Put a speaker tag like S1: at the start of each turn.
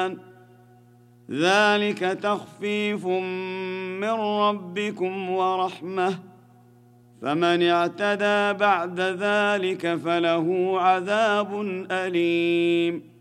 S1: ذلك تخفيف من ربكم ورحمة، فمن اعتدى بعد ذلك فله عذاب أليم.